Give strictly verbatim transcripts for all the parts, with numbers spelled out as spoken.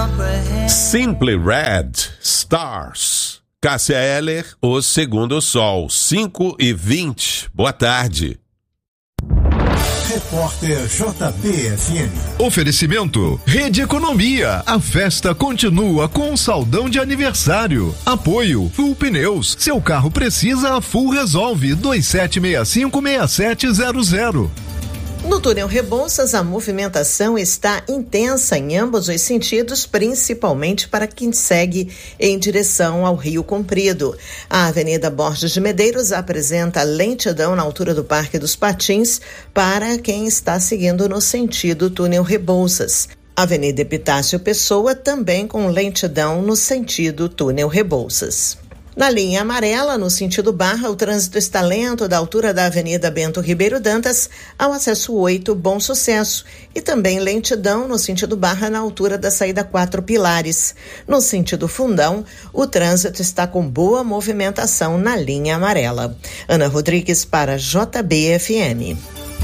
Simply Red, Stars. Cássia Eller, O Segundo Sol, cinco e vinte. Boa tarde. Repórter J B F M. Oferecimento Rede Economia. A festa continua com um saldão de aniversário. Apoio Full Pneus. Seu carro precisa, a Full resolve. dois sete seis cinco seis sete zero zero. No túnel Rebouças, a movimentação está intensa em ambos os sentidos, principalmente para quem segue em direção ao Rio Comprido. A Avenida Borges de Medeiros apresenta lentidão na altura do Parque dos Patins para quem está seguindo no sentido túnel Rebouças. Avenida Epitácio Pessoa também com lentidão no sentido túnel Rebouças. Na linha amarela, no sentido Barra, o trânsito está lento da altura da Avenida Bento Ribeiro Dantas ao acesso oito Bom Sucesso e também lentidão no sentido Barra na altura da saída quatro Pilares. No sentido Fundão, o trânsito está com boa movimentação na linha amarela. Ana Rodrigues para J B F M.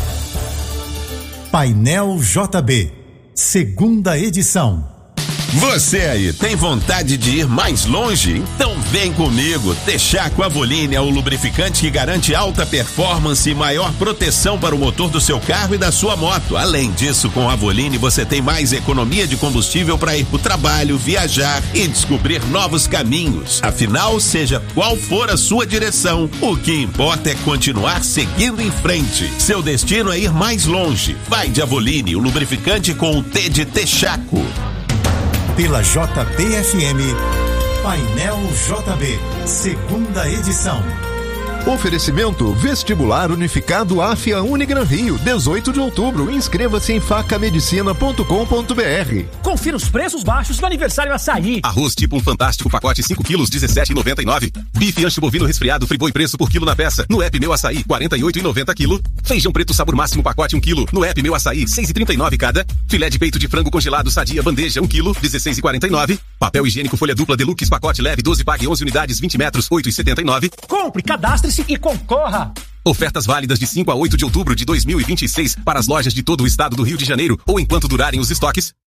Painel J B, segunda edição. Você aí, tem vontade de ir mais longe? Então vem comigo. Texaco Avoline é o lubrificante que garante alta performance e maior proteção para o motor do seu carro e da sua moto. Além disso, com a Avoline você tem mais economia de combustível para ir para o trabalho, viajar e descobrir novos caminhos. Afinal, seja qual for a sua direção, o que importa é continuar seguindo em frente. Seu destino é ir mais longe. Vai de Avoline, o lubrificante com o T de Texaco. Pela J B F M, Painel J B, segunda edição. Oferecimento Vestibular Unificado AFIA Unigran Rio, dezoito de outubro. Inscreva-se em faca medicina ponto com ponto b r. Confira os preços baixos do aniversário Açaí. Arroz tipo um fantástico, pacote cinco quilos, dezessete reais e noventa e nove centavos. Bife ancho bovino resfriado, Friboi preço por quilo na peça. No app Meu Açaí, quarenta e oito reais e noventa centavos quilo. Feijão preto sabor máximo, pacote um quilo. No app Meu Açaí, seis reais e trinta e nove centavos cada. Filé de peito de frango congelado Sadia bandeja um quilo, dezesseis reais e quarenta e nove centavos. Papel higiênico folha dupla Deluxe, pacote leve doze, pague onze unidades, vinte metros, oito reais e setenta e nove centavos. Compre, cadastre-se e concorra. Ofertas válidas de cinco a oito de outubro de dois mil e vinte e seis para as lojas de todo o estado do Rio de Janeiro ou enquanto durarem os estoques.